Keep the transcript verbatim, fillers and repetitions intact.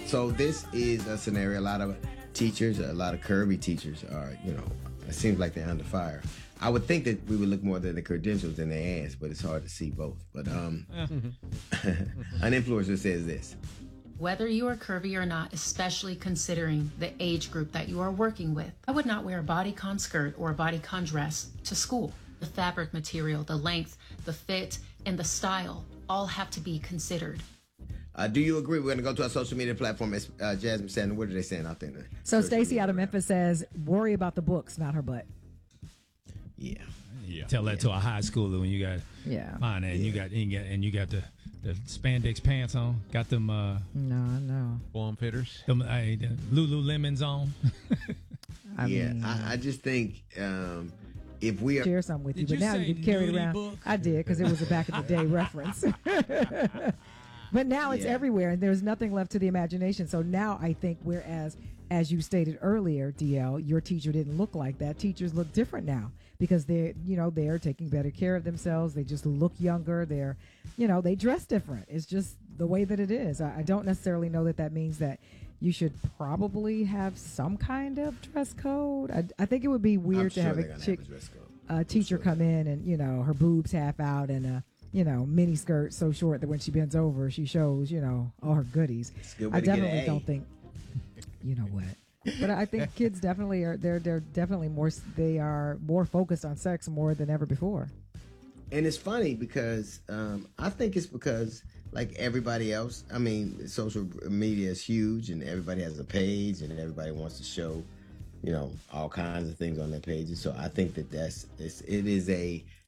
So this is a scenario. A lot of teachers, a lot of curvy teachers are, you know, it seems like they're under fire. I would think that we would look more at the credentials than their ass, but it's hard to see both. But um, an influencer says this. Whether you are curvy or not, especially considering the age group that you are working with, I would not wear a bodycon skirt or a bodycon dress to school. The fabric material, the length, the fit, and the style all have to be considered. Uh, do you agree? We're going to go to our social media platform. As uh, Jasmine said, what are they saying out there? So Stacey out of Memphis says, worry about the books, not her butt. Yeah. Yeah. Tell that yeah. to a high schooler when you got yeah. fine and yeah. you got and you got and you got the, the spandex pants on. Got them uh no, no. Form fitters. Them uh, the Lululemons on. I yeah, mean, I, I just think um if we are share something with you, did but you now you can carry it around. Book? I did because it was a back in the day reference. But now it's yeah. everywhere, and there's nothing left to the imagination. So now I think, whereas, as you stated earlier, D L, your teacher didn't look like that. Teachers look different now because they're, you know, they're taking better care of themselves. They just look younger. They're, you know, they dress different. It's just the way that it is. I, I don't necessarily know that that means that you should probably have some kind of dress code. I, I think it would be weird I'm to sure have a chick, a teacher sure. come in and, you know, her boobs half out and a, you know, mini skirt so short that when she bends over, she shows, you know, all her goodies. I definitely don't think, you know what, but I think kids definitely are. They're they're definitely more. They are more focused on sex more than ever before. And it's funny because um, I think it's because, like everybody else, I mean, social media is huge, and everybody has a page, and everybody wants to show, you know, all kinds of things on their pages. So I think that that's it's, it is a